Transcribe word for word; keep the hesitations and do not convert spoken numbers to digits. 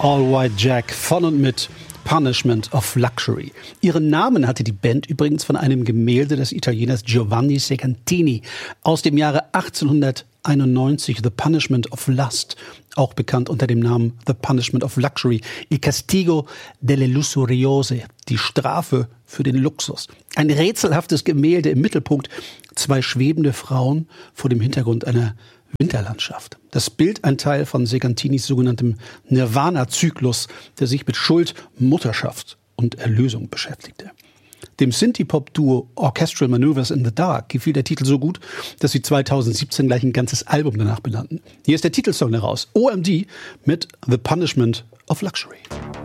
All White Jack von und mit Punishment of Luxury. Ihren Namen hatte die Band übrigens von einem Gemälde des Italieners Giovanni Segantini aus dem Jahre achtzehnhunderteinundneunzig, The Punishment of Lust, auch bekannt unter dem Namen The Punishment of Luxury, Il Castigo delle Lusuriose, die Strafe für den Luxus. Ein rätselhaftes Gemälde im Mittelpunkt, zwei schwebende Frauen vor dem Hintergrund einer Winterlandschaft. Das Bild ein Teil von Segantinis sogenanntem Nirvana-Zyklus, der sich mit Schuld, Mutterschaft und Erlösung beschäftigte. Dem Synthie-Pop-Duo Orchestral Maneuvers in the Dark gefiel der Titel so gut, dass sie zweitausendsiebzehn gleich ein ganzes Album danach benannten. Hier ist der Titelsong daraus, O M D mit The Punishment of Luxury.